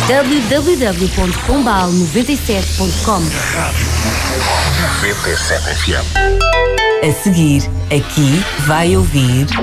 www.pombal97.com. 97 FM. A seguir, aqui vai ouvir